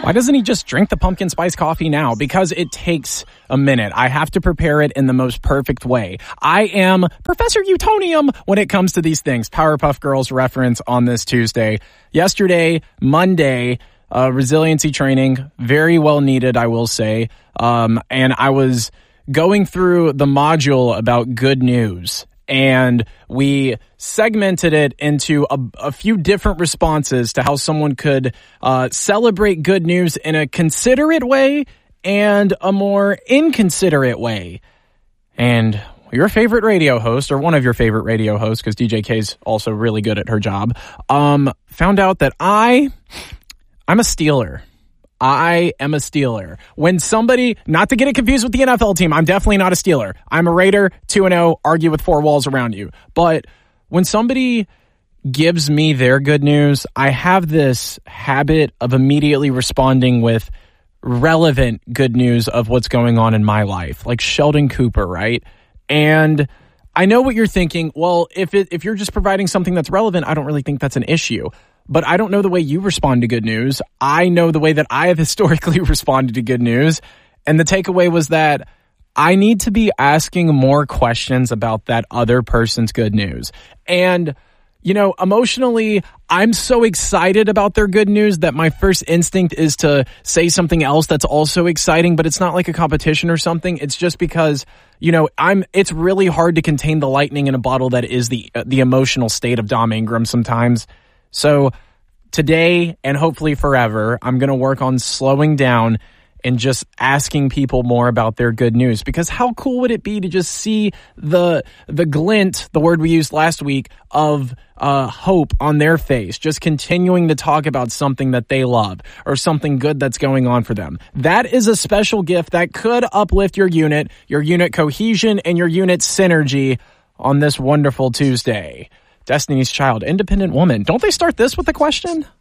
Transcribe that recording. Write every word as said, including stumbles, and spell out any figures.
Why doesn't he just drink the pumpkin spice coffee now? Because it takes a minute. I have to prepare it in the most perfect way. I am Professor Utonium when it comes to these things. Powerpuff Girls reference on this Tuesday. Yesterday, Monday, uh, resiliency training, very well needed, I will say. Um, and I was going through the module about good news, and we segmented it into a, a few different responses to how someone could uh, celebrate good news in a considerate way and a more inconsiderate way. And your favorite radio host, or one of your favorite radio hosts, because D J K's also really good at her job, um, found out that I, I'm a Steeler. I am a Steeler. When somebody, not to get it confused with the N F L team, I'm definitely not a Steeler. I'm a Raider, two and oh, argue with four walls around you. But when somebody gives me their good news, I have this habit of immediately responding with relevant good news of what's going on in my life, like Sheldon Cooper, right? And I know what you're thinking. Well, if it, if you're just providing something that's relevant, I don't really think that's an issue. But I don't know the way you respond to good news. I know the way that I have historically responded to good news. And the takeaway was that I need to be asking more questions about that other person's good news. And, you know, emotionally, I'm so excited about their good news that my first instinct is to say something else that's also exciting, but it's not like a competition or something. It's just because, you know, I'm, it's really hard to contain the lightning in a bottle that is the, the emotional state of Dom Ingram sometimes. So today and hopefully forever, I'm going to work on slowing down and just asking people more about their good news. Because how cool would it be to just see the the glint, the word we used last week, of uh, hope on their face, just continuing to talk about something that they love or something good that's going on for them. That is a special gift that could uplift your unit, your unit cohesion, and your unit synergy on this wonderful Tuesday. Destiny's Child, Independent Woman. Don't they start this with a question?